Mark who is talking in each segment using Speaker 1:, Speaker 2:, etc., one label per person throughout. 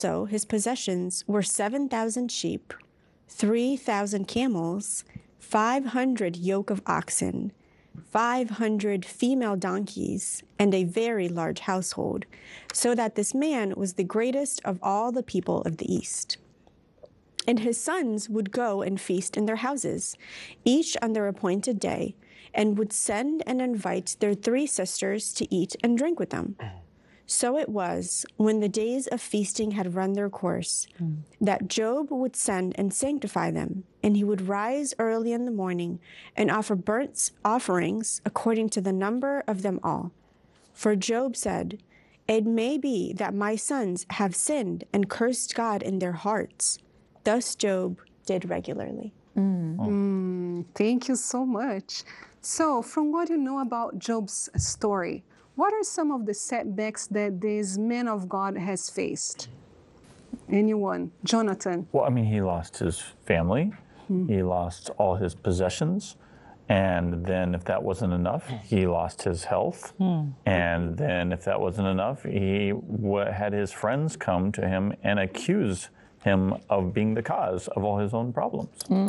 Speaker 1: Also, his possessions were 7,000 sheep, 3,000 camels, 500 yoke of oxen, 500 female donkeys, and a very large household, so that this man was the greatest of all the people of the East. And his sons would go and feast in their houses, each on their appointed day, and would send and invite their 3 sisters to eat and drink with them. So it was, when the days of feasting had run their course, that Job would send and sanctify them, and he would rise early in the morning and offer burnt offerings according to the number of them all. For Job said, "It may be that my sons have sinned and cursed God in their hearts." Thus Job did regularly.
Speaker 2: Thank you so much. So, from what you know about Job's story, what are some of the setbacks that this man of God has faced? Anyone? Jonathan?
Speaker 3: Well, I mean, he lost his family. He lost all his possessions. And then if that wasn't enough, he lost his health. And then if that wasn't enough, he had his friends come to him and accuse him of being the cause of all his own problems.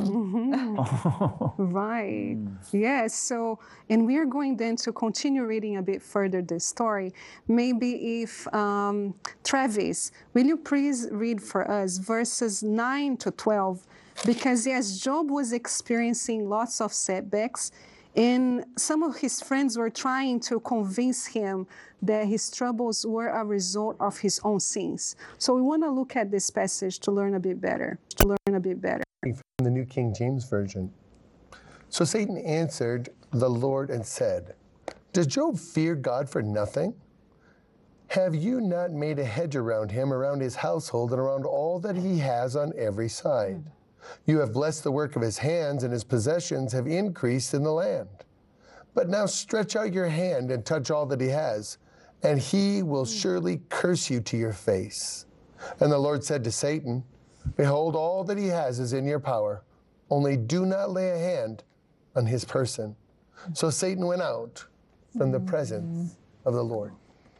Speaker 2: Right. Yes. So, and we are going then to continue reading a bit further the story. Maybe if, Travis, will you please read for us verses 9 to 12? Because yes, Job was experiencing lots of setbacks, and some of his friends were trying to convince him that his troubles were a result of his own sins. So we want to look at this passage to learn a bit better, From
Speaker 4: the New King James Version. So Satan answered the Lord and said, "Does Job fear God for nothing? Have you not made a hedge around him, around his household, and around all that he has on every side? You have blessed the work of his hands, and his possessions have increased in the land. But now stretch out your hand and touch all that he has, and he will surely curse you to your face." And the Lord said to Satan, "Behold, all that he has is in your power. Only do not lay a hand on his person." So Satan went out from the presence of the Lord.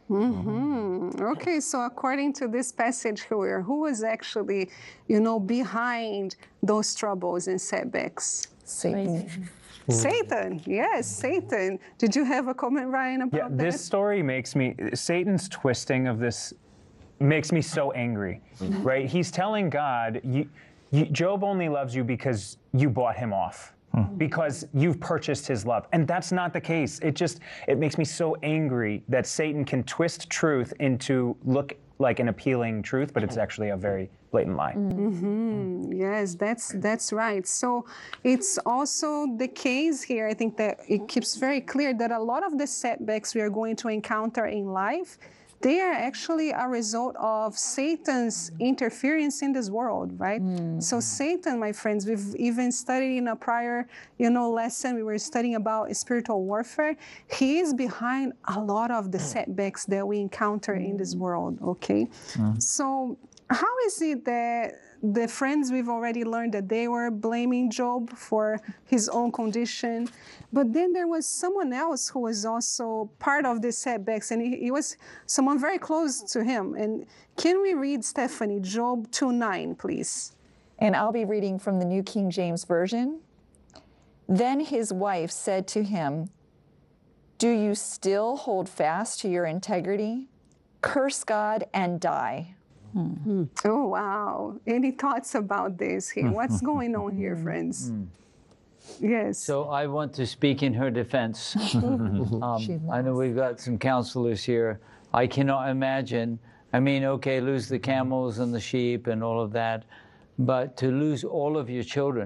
Speaker 2: Okay, so according to this passage here, who was actually, behind those troubles and setbacks?
Speaker 5: Satan.
Speaker 2: Satan, yes, Satan. Did you have a comment, Ryan, about that?
Speaker 6: This story Satan's twisting of this makes me so angry, right? He's telling God, Job only loves you because you bought him off, because you've purchased his love. And that's not the case. It makes me so angry that Satan can twist truth into look like an appealing truth, but it's actually a very blatant lie.
Speaker 2: Yes, that's right. So it's also the case here, I think that it keeps very clear that a lot of the setbacks we are going to encounter in life, they are actually a result of Satan's interference in this world, right? So Satan, my friends, we've even studied in a prior, lesson, we were studying about spiritual warfare. He is behind a lot of the setbacks that we encounter in this world, okay? So how is it that the friends, we've already learned that they were blaming Job for his own condition, but then there was someone else who was also part of the setbacks, and he was someone very close to him. And can we read, Stephanie, Job 2:9, please?
Speaker 5: And I'll be reading from the New King James Version. Then his wife said to him, "Do you still hold fast to your integrity? Curse God and die."
Speaker 2: Oh, wow. Any thoughts about this here? What's going on here, friends? Yes.
Speaker 7: So I want to speak in her defense. I know we've got some counselors here. I cannot imagine, lose the camels and the sheep and all of that, but to lose all of your children.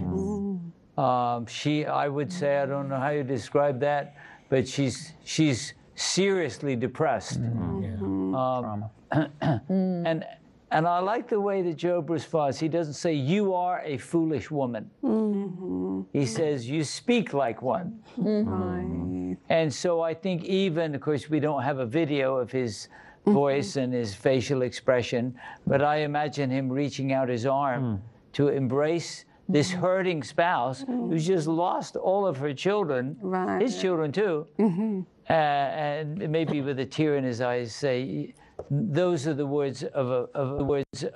Speaker 7: I would say, I don't know how you describe that, but she's seriously depressed.
Speaker 3: Trauma.
Speaker 7: And I like the way that Job responds. He doesn't say, "You are a foolish woman." He says, "You speak like one." And so I think even, of course, we don't have a video of his voice and his facial expression, but I imagine him reaching out his arm to embrace this hurting spouse who's just lost all of her children, his children too, and maybe with a tear in his eyes say, those are the words of